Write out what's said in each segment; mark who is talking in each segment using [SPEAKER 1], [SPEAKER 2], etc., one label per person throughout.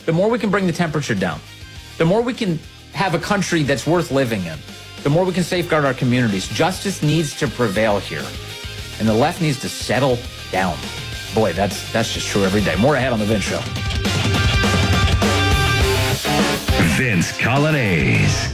[SPEAKER 1] the more we can bring the temperature down, the more we can have a country that's worth living in, the more we can safeguard our communities. Justice needs to prevail here, and the left needs to settle down. Boy, that's just true every day. More ahead on The Vince Show.
[SPEAKER 2] Vince Coglianese.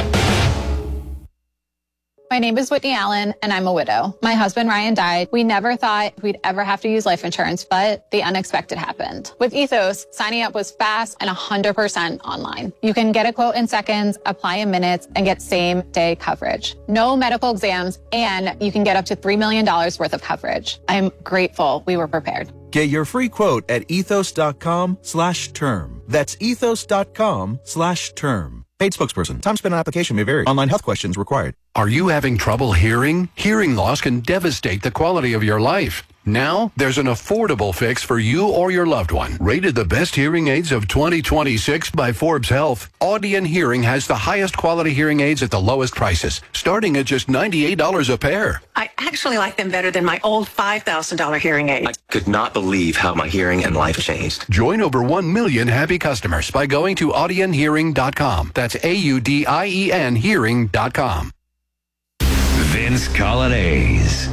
[SPEAKER 3] My name is Whitney Allen, and I'm a widow. My husband, Ryan, died. We never thought we'd ever have to use life insurance, but the unexpected happened. With Ethos, signing up was fast and 100% online. You can get a quote in seconds, apply in minutes, and get same-day coverage. No medical exams, and you can get up to $3 million worth of coverage. I'm grateful we were prepared.
[SPEAKER 4] Get your free quote at ethos.com/term. That's ethos.com/term. Paid spokesperson. Time spent on application may vary. Online health questions required.
[SPEAKER 5] Are you having trouble hearing? Hearing loss can devastate the quality of your life. Now, there's an affordable fix for you or your loved one. Rated the best hearing aids of 2026 by Forbes Health, Audion Hearing has the highest quality hearing aids at the lowest prices, starting at just $98 a pair.
[SPEAKER 6] I actually like them better than my old $5,000 hearing aid.
[SPEAKER 7] I could not believe how my hearing and life changed.
[SPEAKER 5] Join over 1 million happy customers by going to audionhearing.com. That's AUDIEN hearing.com.
[SPEAKER 2] Vince Coglianese.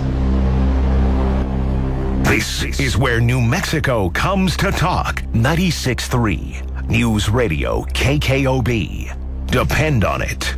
[SPEAKER 2] This is where New Mexico comes to talk. 96.3 News Radio KKOB. Depend on it.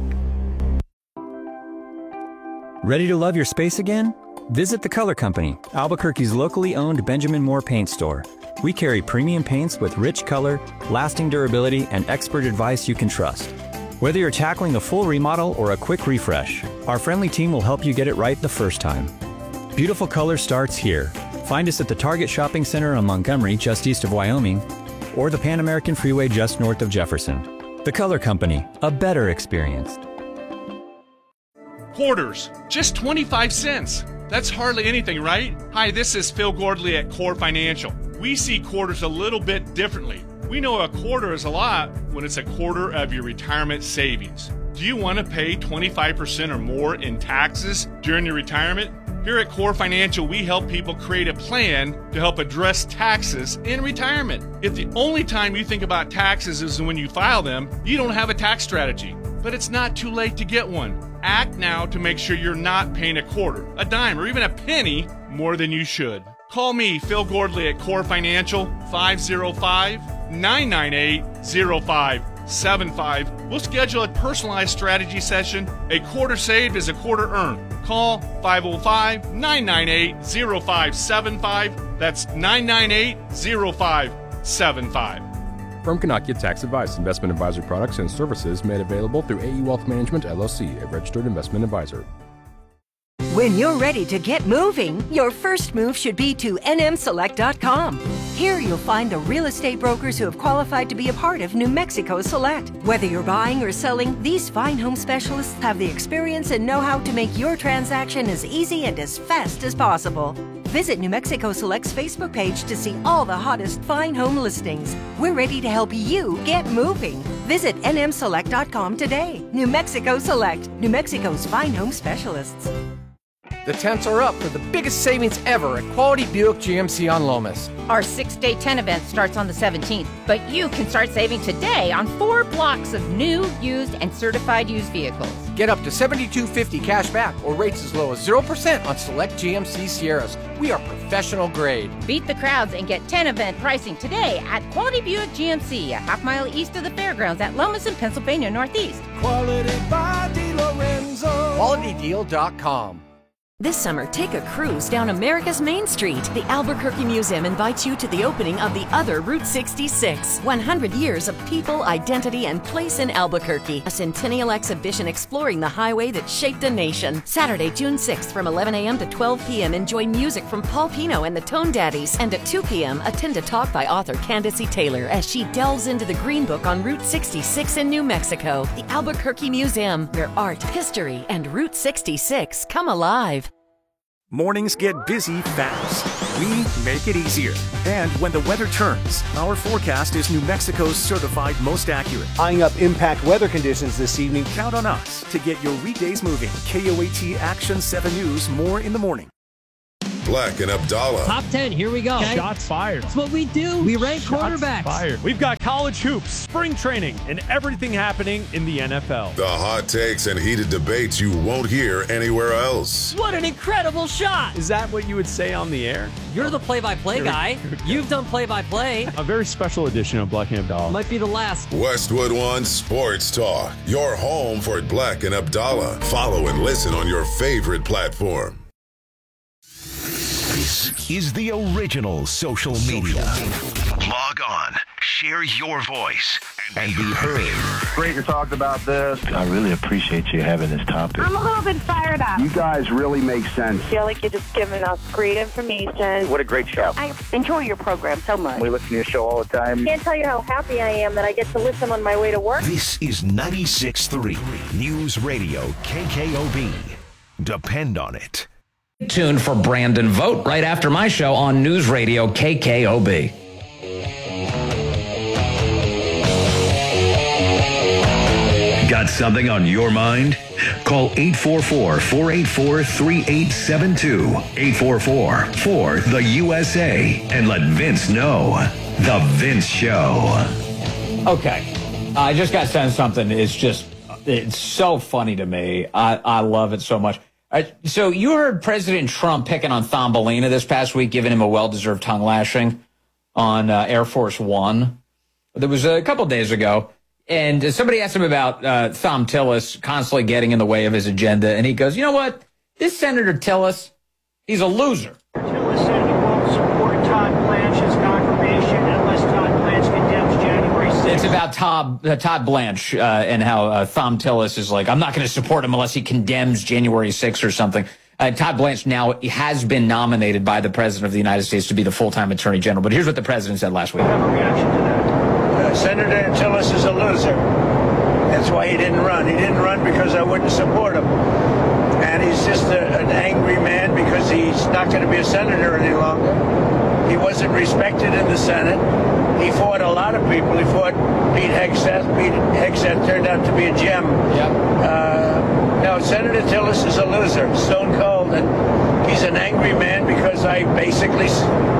[SPEAKER 8] Ready to love your space again? Visit The Color Company, Albuquerque's locally owned Benjamin Moore paint store. We carry premium paints with rich color, lasting durability, and expert advice you can trust. Whether you're tackling a full remodel or a quick refresh, our friendly team will help you get it right the first time. Beautiful color starts here. Find us at the Target Shopping Center on Montgomery, just east of Wyoming, or the Pan American Freeway just north of Jefferson. The Color Company, a better experience.
[SPEAKER 9] Quarters, just 25 cents. That's hardly anything, right? Hi, this is Phil Gordley at Core Financial. We see quarters a little bit differently. We know a quarter is a lot when it's a quarter of your retirement savings. Do you want to pay 25% or more in taxes during your retirement? Here at Core Financial, we help people create a plan to help address taxes in retirement. If the only time you think about taxes is when you file them, you don't have a tax strategy. But it's not too late to get one. Act now to make sure you're not paying a quarter, a dime, or even a penny more than you should. Call me, Phil Gordley at Core Financial, 505-998-0575. We'll schedule a personalized strategy session. A quarter saved is a quarter earned. Call 505-998-0575. That's 998-0575.
[SPEAKER 10] Firm cannot give tax advice. Investment advisory products and services made available through AE Wealth Management, LLC, a registered investment advisor.
[SPEAKER 11] When you're ready to get moving, your first move should be to nmselect.com. Here you'll find the real estate brokers who have qualified to be a part of New Mexico Select. Whether you're buying or selling, these fine home specialists have the experience and know-how to make your transaction as easy and as fast as possible. Visit New Mexico Select's Facebook page to see all the hottest fine home listings. We're ready to help you get moving. Visit nmselect.com today. New Mexico Select, New Mexico's fine home specialists.
[SPEAKER 12] The tents are up for the biggest savings ever at Quality Buick GMC on Lomas.
[SPEAKER 13] Our 6-day tent event starts on the 17th, but you can start saving today on 4 blocks of new, used, and certified used vehicles.
[SPEAKER 12] Get up to $72.50 cash back or rates as low as 0% on select GMC Sierras. We are professional grade.
[SPEAKER 13] Beat the crowds and get tent event pricing today at Quality Buick GMC, a half-mile east of the fairgrounds at Lomas in Pennsylvania Northeast.
[SPEAKER 12] Quality by DeLorenzo. QualityDeal.com.
[SPEAKER 14] This summer, take a cruise down America's Main Street. The Albuquerque Museum invites you to the opening of the other Route 66. 100 years of people, identity, and place in Albuquerque. A centennial exhibition exploring the highway that shaped a nation. Saturday, June 6th from 11 a.m. to 12 p.m. Enjoy music from Paul Pino and the Tone Daddies. And at 2 p.m., attend a talk by author Candace Taylor as she delves into the Green Book on Route 66 in New Mexico. The Albuquerque Museum, where art, history, and Route 66 come alive.
[SPEAKER 15] Mornings get busy fast. We make it easier. And when the weather turns, our forecast is New Mexico's certified most accurate.
[SPEAKER 16] Eyeing up impact weather conditions this evening.
[SPEAKER 15] Count on us to get your weekdays moving. KOAT Action 7 News, more in the morning.
[SPEAKER 17] Black and Abdallah.
[SPEAKER 18] Top 10, here we go.
[SPEAKER 19] Okay. Shots fired.
[SPEAKER 18] That's what we do. We rank quarterbacks.
[SPEAKER 19] Fired. We've got college hoops, spring training, and everything happening in the NFL.
[SPEAKER 17] The hot takes and heated debates you won't hear anywhere else.
[SPEAKER 18] What an incredible shot.
[SPEAKER 19] Is that what you would say on the air?
[SPEAKER 18] You're the play-by-play guy. You've done play-by-play.
[SPEAKER 19] A very special edition of Black and Abdallah.
[SPEAKER 18] Might be the last.
[SPEAKER 17] Westwood One Sports Talk. Your home for Black and Abdallah. Follow and listen on your favorite platform.
[SPEAKER 2] This is the original social media. Log on, share your voice, and be heard.
[SPEAKER 20] Great to talk about this. I really appreciate you having this topic.
[SPEAKER 21] I'm a little bit fired up.
[SPEAKER 20] You guys really make sense.
[SPEAKER 21] I feel like you're just giving us great information.
[SPEAKER 20] What a great show.
[SPEAKER 21] I enjoy your program so much.
[SPEAKER 20] We listen to your show all the time.
[SPEAKER 21] I can't tell you how happy I am that I get to listen on my way to work.
[SPEAKER 2] This is 96.3 News Radio KKOB. Depend on it.
[SPEAKER 1] Tuned for Brandon Vote right after my show on News Radio KKOB.
[SPEAKER 22] Got something on your mind? Call 844-484-3872. 844-4-THE-USA and let Vince know. The Vince Show.
[SPEAKER 1] Okay. I just got sent something. It's so funny to me. I love it so much. So you heard President Trump picking on Thumbelina this past week, giving him a well-deserved tongue lashing on Air Force One. There was a couple days ago, and somebody asked him about Thom Tillis constantly getting in the way of his agenda, and he goes, you know what? This Senator Tillis, he's a loser.
[SPEAKER 23] Tillis said he won't support Todd Blanche's confirmation unless Todd Blanche condemns January 6th.
[SPEAKER 1] It's about Todd Blanche and how Thom Tillis is like, I'm not going to support him unless he condemns January 6th or something. Todd Blanche now has been nominated by the President of the United States to be the full-time Attorney General. But here's what the President said last week.
[SPEAKER 23] I have a reaction to that.
[SPEAKER 24] Senator Tillis is a loser. That's why he didn't run. He didn't run because I wouldn't support him. And he's just an angry man because he's not going to be a senator any longer. He wasn't respected in the Senate. He fought a lot of people. He fought Pete Hegseth. Pete Hegseth turned out to be a gem.
[SPEAKER 1] Yep.
[SPEAKER 24] No, Senator Tillis is a loser, stone cold, and he's an angry man because I basically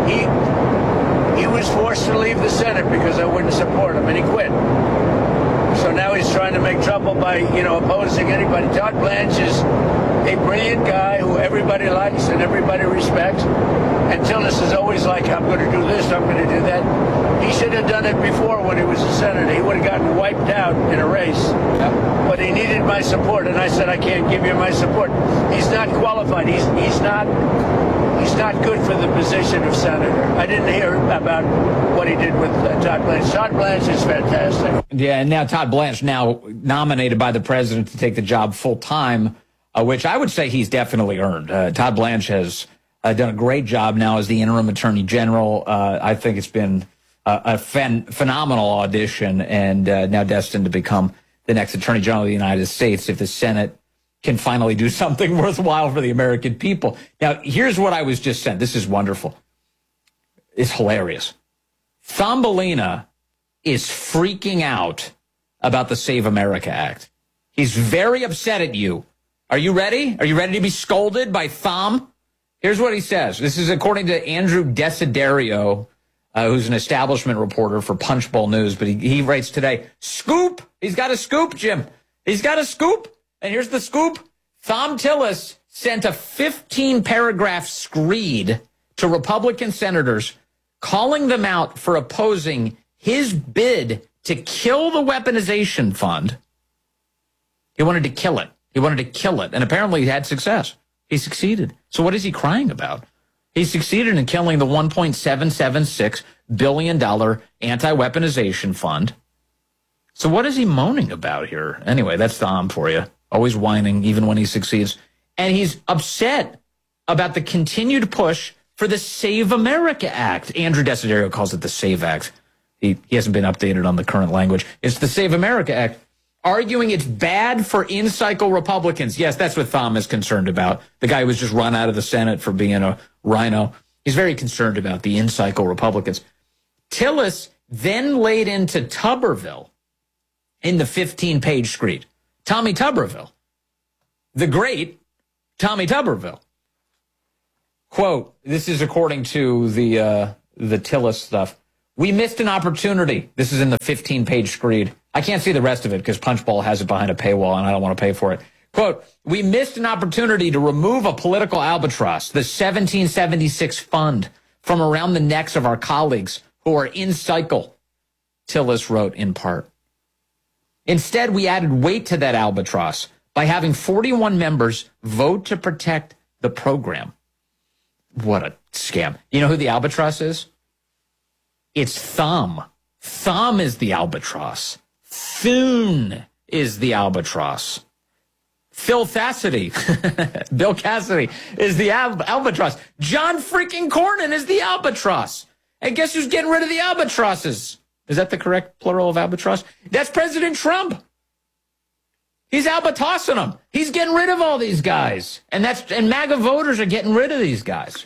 [SPEAKER 24] he was forced to leave the Senate because I wouldn't support him, and he quit. So now he's trying to make trouble by, opposing anybody. Todd Blanche is a brilliant guy who everybody likes and everybody respects. And Tillis is always like, I'm going to do this, I'm going to do that. He should have done it before when he was a senator. He would have gotten wiped out in a race. Yep. But he needed my support, and I said, I can't give you my support. He's not qualified. He's not good for the position of senator. I didn't hear about what he did with Todd Blanche. Todd Blanche is fantastic.
[SPEAKER 1] Yeah, and now Todd Blanche, now nominated by the president to take the job full-time, which I would say he's definitely earned. Todd Blanche has done a great job now as the interim attorney general. I think it's been a phenomenal audition, and now destined to become the next attorney general of the United States if the Senate can finally do something worthwhile for the American people. Now, here's what I was just sent. This is wonderful. It's hilarious. Thumbelina is freaking out about the Save America Act. He's very upset at you. Are you ready? Are you ready to be scolded by Thom? Here's what he says. This is according to Andrew Desiderio, who's an establishment reporter for Punchbowl News. But he writes today, scoop. He's got a scoop, Jim. He's got a scoop. And here's the scoop. Thom Tillis sent a 15-paragraph screed to Republican senators calling them out for opposing his bid to kill the weaponization fund. He wanted to kill it. He wanted to kill it. And apparently he had success. He succeeded. So what is he crying about? He succeeded in killing the $1.776 billion anti-weaponization fund. So what is he moaning about here? Anyway, that's Thom for you. Always whining, even when he succeeds. And he's upset about the continued push for the Save America Act. Andrew Desiderio calls it the SAVE Act. He hasn't been updated on the current language. It's the Save America Act, arguing it's bad for in-cycle Republicans. Yes, that's what Thom is concerned about. The guy who was just run out of the Senate for being a rhino. He's very concerned about the in-cycle Republicans. Tillis then laid into Tuberville in the 15-page screed. Tommy Tuberville, the great Tommy Tuberville. Quote, this is according to the Tillis stuff. We missed an opportunity. This is in the 15-page screed. I can't see the rest of it because Punchbowl has it behind a paywall and I don't want to pay for it. Quote, we missed an opportunity to remove a political albatross, the 1776 fund, from around the necks of our colleagues who are in cycle, Tillis wrote in part. Instead, we added weight to that albatross by having 41 members vote to protect the program. What a scam. You know who the albatross is? It's Thumb. Thumb is the albatross. Thune is the albatross. Phil Cassidy, Bill Cassidy is the albatross. John freaking Cornyn is the albatross. And guess who's getting rid of the albatrosses? Is that the correct plural of albatross? That's President Trump. He's albatrossing them. He's getting rid of all these guys. And MAGA voters are getting rid of these guys.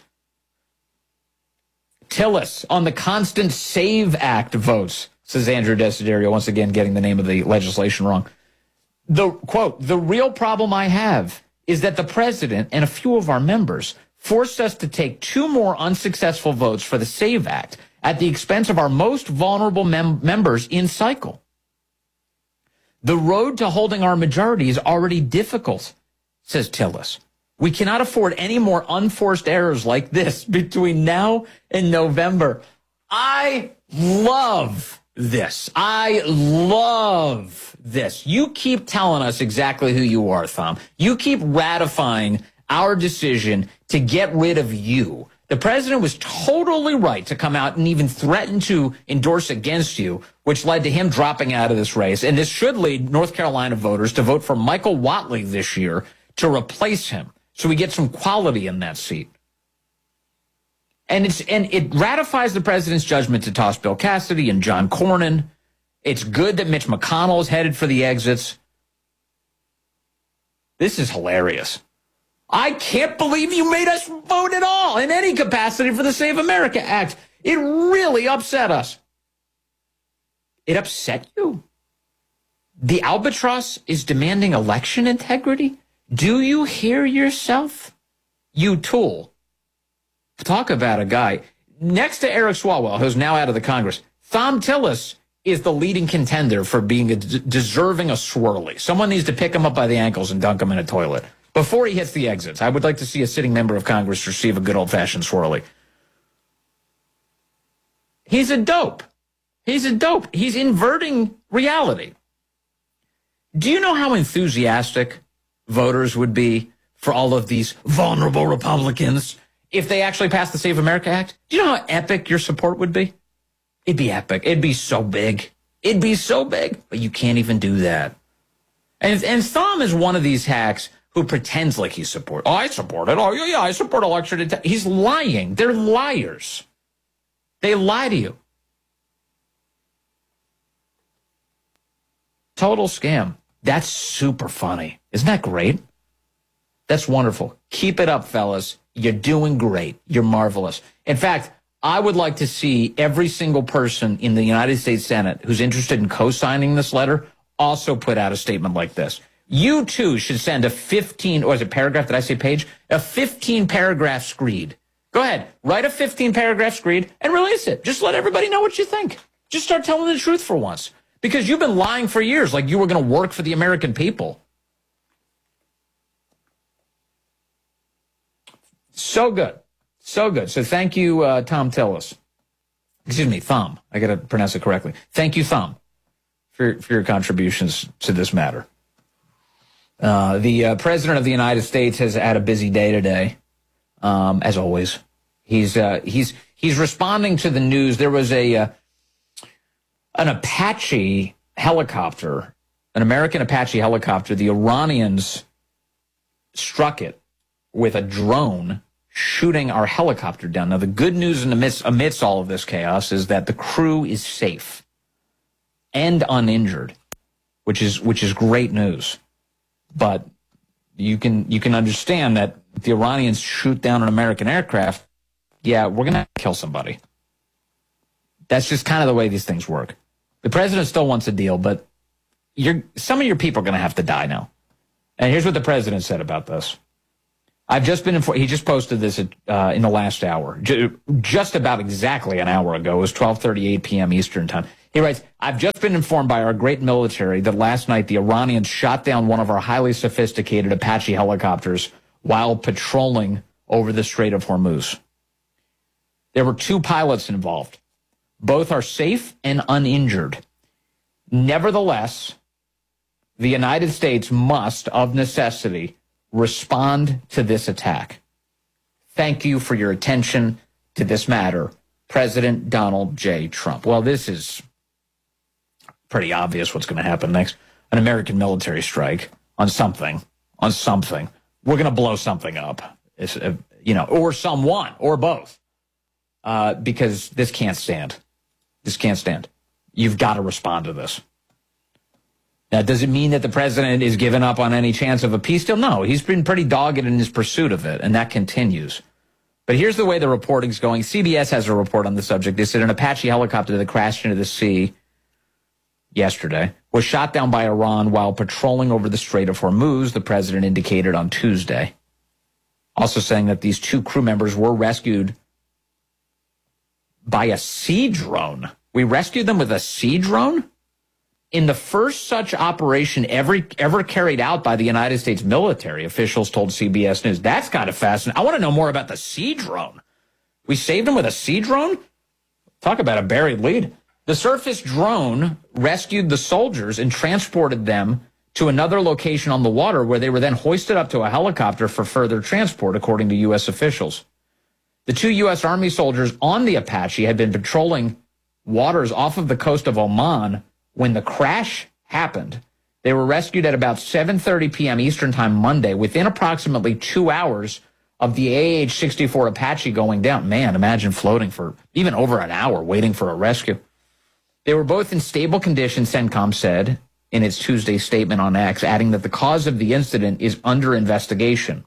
[SPEAKER 1] Tillis on the Constant Save Act votes, says Andrew Desiderio, once again getting the name of the legislation wrong. Quote, the real problem I have is that the president and a few of our members forced us to take 2 more unsuccessful votes for the SAVE Act at the expense of our most vulnerable members in cycle. The road to holding our majority is already difficult, says Tillis. We cannot afford any more unforced errors like this between now and November. I love this. I love this. You keep telling us exactly who you are, Thom. You keep ratifying our decision to get rid of you. The president was totally right to come out and even threaten to endorse against you, which led to him dropping out of this race. And this should lead North Carolina voters to vote for Michael Whatley this year to replace him, so we get some quality in that seat. And it ratifies the president's judgment to toss Bill Cassidy and John Cornyn. It's good that Mitch McConnell is headed for the exits. This is hilarious. I can't believe you made us vote at all in any capacity for the Save America Act. It really upset us. It upset you? The albatross is demanding election integrity? Do you hear yourself? You tool. Talk about a guy. Next to Eric Swalwell, who's now out of the Congress, Thom Tillis is the leading contender for being deserving a swirly. Someone needs to pick him up by the ankles and dunk him in a toilet before he hits the exits. I would like to see a sitting member of Congress receive a good old-fashioned swirly. He's a dope. He's a dope. He's inverting reality. Do you know how enthusiastic voters would be for all of these vulnerable Republicans if they actually passed the Save America Act? Do you know how epic your support would be? It'd be epic. It'd be so big. It'd be so big. But you can't even do that. And Thom is one of these hacks who pretends like he supports. Oh, I support it. Oh, yeah, I support election integrity. He's lying. They're liars. They lie to you. Total scam. That's super funny. Isn't that great? That's wonderful. Keep it up, fellas. You're doing great. You're marvelous. In fact, I would like to see every single person in the United States Senate who's interested in co-signing this letter also put out a statement like this. You, too, should send a 15, or is it paragraph? Did I say page? A 15-paragraph screed. Go ahead. Write a 15-paragraph screed and release it. Just let everybody know what you think. Just start telling the truth for once. Because you've been lying for years like you were going to work for the American people. So good. So good. So thank you, Thom Tillis. Excuse me, Thom. I got to pronounce it correctly. Thank you, Thom, for your contributions to this matter. The President of the United States has had a busy day today, as always. He's responding to the news. There was an Apache helicopter, an American Apache helicopter. The Iranians struck it with a drone, shooting our helicopter down. Now, the good news amidst all of this chaos is that the crew is safe and uninjured, which is great news. But you can understand that if the Iranians shoot down an American aircraft, yeah, we're going to kill somebody. That's just kind of the way these things work. The president still wants a deal, but some of your people are going to have to die now. And here's what the president said about this. I've just been informed. He just posted this in the last hour, just about exactly an hour ago. It was 12:38 p.m. Eastern time. He writes, I've just been informed by our great military that last night the Iranians shot down one of our highly sophisticated Apache helicopters while patrolling over the Strait of Hormuz. There were 2 pilots involved. Both are safe and uninjured. Nevertheless, the United States must, of necessity, respond to this attack. Thank you for your attention to this matter, President Donald J. Trump. Well, this is pretty obvious what's going to happen next. An American military strike on something. We're going to blow something up, or someone, or both, because this can't stand. This can't stand. You've got to respond to this. Now, does it mean that the president is giving up on any chance of a peace deal? No, he's been pretty dogged in his pursuit of it, and that continues. But here's the way the reporting's going. CBS has a report on the subject. They said an Apache helicopter that crashed into the sea yesterday was shot down by Iran while patrolling over the Strait of Hormuz, the president indicated on Tuesday. Also saying that these 2 crew members were rescued by a sea drone. We rescued them with a sea drone? In the first such operation ever carried out by the United States military, officials told CBS News. That's kind of fascinating. I want to know more about the sea drone. We saved them with a sea drone? Talk about a buried lead. The surface drone rescued the soldiers and transported them to another location on the water where they were then hoisted up to a helicopter for further transport, according to U.S. officials. The 2 U.S. Army soldiers on the Apache had been patrolling waters off of the coast of Oman when the crash happened. They were rescued at about 7:30 p.m. Eastern time Monday, within approximately 2 hours of the AH-64 Apache going down. Man, imagine floating for even over an hour waiting for a rescue. They were both in stable condition, CENTCOM said in its Tuesday statement on X, adding that the cause of the incident is under investigation.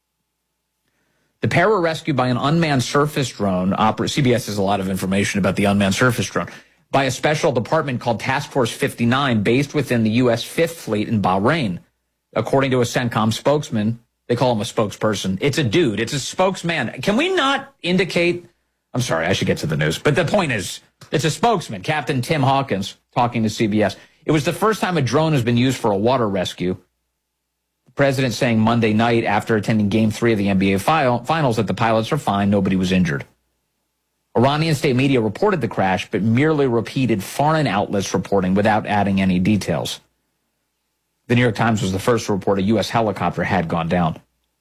[SPEAKER 1] The pair were rescued by an unmanned surface drone. CBS has a lot of information about the unmanned surface drone. By a special department called Task Force 59, based within the U.S. Fifth Fleet in Bahrain. According to a CENTCOM spokesman, they call him a spokesperson. It's a dude. It's a spokesman. Can we not indicate... I'm sorry, I should get to the news. But the point is, it's a spokesman, Captain Tim Hawkins, talking to CBS. It was the first time a drone has been used for a water rescue. The president saying Monday night after attending Game 3 of the NBA Finals that the pilots are fine, nobody was injured. Iranian state media reported the crash, but merely repeated foreign outlets reporting without adding any details. The New York Times was the first to report a U.S. helicopter had gone down.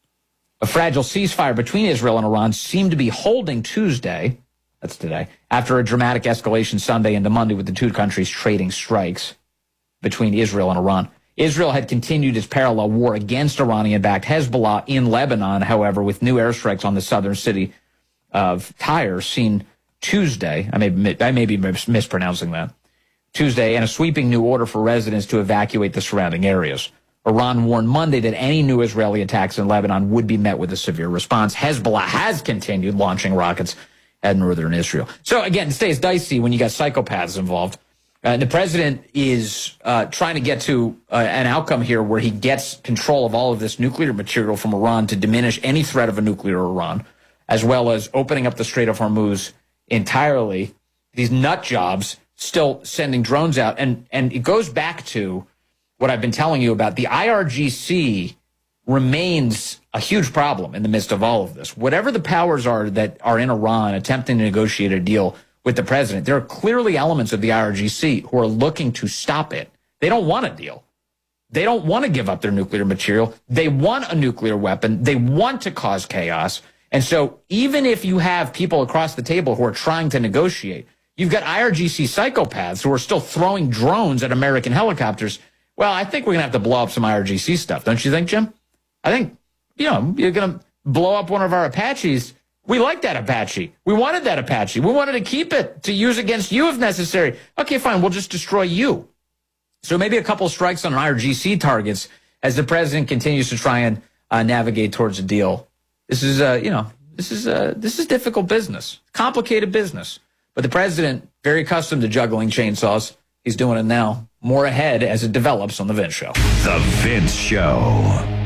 [SPEAKER 1] A fragile ceasefire between Israel and Iran seemed to be holding Tuesday, that's today, after a dramatic escalation Sunday into Monday with the 2 countries trading strikes between Israel and Iran. Israel had continued its parallel war against Iranian-backed Hezbollah in Lebanon, however, with new airstrikes on the southern city of Tyre seen Tuesday. I may be mispronouncing that. Tuesday, and a sweeping new order for residents to evacuate the surrounding areas. Iran warned Monday that any new Israeli attacks in Lebanon would be met with a severe response. Hezbollah has continued launching rockets at northern Israel. So again, it stays dicey when you got psychopaths involved. The president is trying to get to an outcome here where he gets control of all of this nuclear material from Iran to diminish any threat of a nuclear Iran, as well as opening up the Strait of Hormuz entirely. These nut jobs still sending drones out. And it goes back to what I've been telling you about. The IRGC remains a huge problem in the midst of all of this. Whatever the powers are that are in Iran attempting to negotiate a deal with the president, there are clearly elements of the IRGC who are looking to stop it. They don't want a deal. They don't want to give up their nuclear material. They want a nuclear weapon. They want to cause chaos. And so even if you have people across the table who are trying to negotiate, you've got IRGC psychopaths who are still throwing drones at American helicopters. Well, I think we're going to have to blow up some IRGC stuff. Don't you think, Jim? I think, you're going to blow up one of our Apaches. We like that Apache. We wanted that Apache. We wanted to keep it to use against you if necessary. Okay, fine. We'll just destroy you. So maybe a couple strikes on IRGC targets as the president continues to try and navigate towards a deal. This is, this is difficult business, complicated business. But the president, very accustomed to juggling chainsaws, he's doing it now. More ahead as it develops on The Vince Show.
[SPEAKER 22] The Vince Show.